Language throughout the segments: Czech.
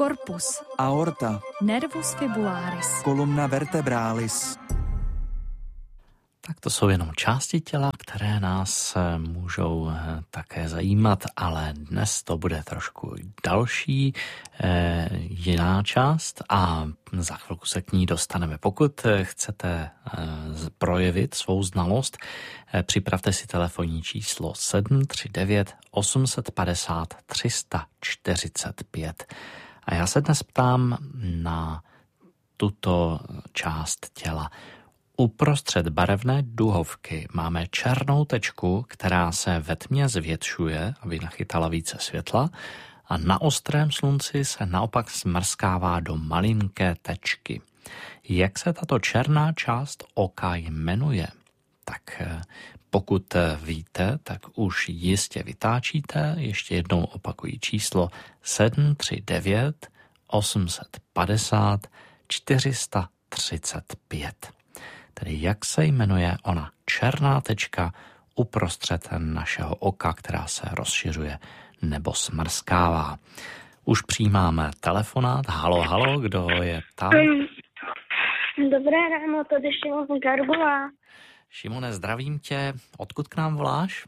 corpus, aorta, nervus fibularis, columna vertebralis. Tak to jsou jenom části těla, které nás můžou také zajímat, ale dnes to bude trošku další, jiná část a za chvilku se k ní dostaneme. Pokud chcete projevit svou znalost, připravte si telefonní číslo 739 850 345. A já se dnes ptám na tuto část těla. Uprostřed barevné duhovky máme černou tečku, která se ve tmě zvětšuje, aby nachytala více světla, a na ostrém slunci se naopak smrskává do malinké tečky. Jak se tato černá část oka jmenuje? Tak pokud víte, tak už jistě vytáčíte. Ještě jednou opakuji číslo 739 850 435. Tedy jak se jmenuje ona černá tečka uprostřed našeho oka, která se rozšiřuje nebo smrskává. Už přijímáme telefonát. Halo, kdo je tam? Dobré ráno, tady Šimon Garbová. Šimone, zdravím tě. Odkud k nám voláš?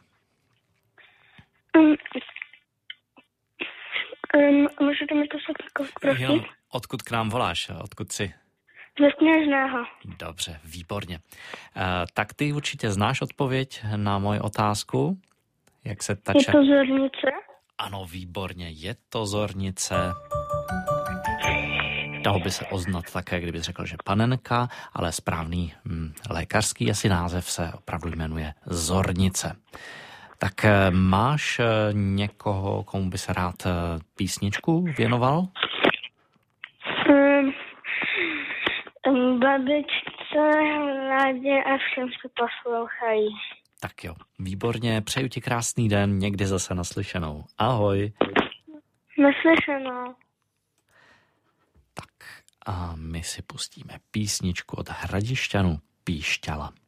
Můžete mi to zopakovat, prosím? Odkud k nám voláš? Odkud jsi? Ze Sněžného. Dobře, výborně. Tak ty určitě znáš odpověď na moji otázku. Jak se ta Je to zornice? Ano, výborně, je to zornice. Dalo by se oznat také, kdyby řekl, že panenka, ale správný lékařský asi název se opravdu jmenuje zornice. Tak máš někoho, komu by se rád písničku věnoval? Babičce, Nádě a všem se poslouchají. Tak jo, výborně, přeju ti krásný den, někdy zase naslyšenou. Ahoj. Naslyšenou. Tak a my si pustíme písničku od Hradišťanů Píšťala.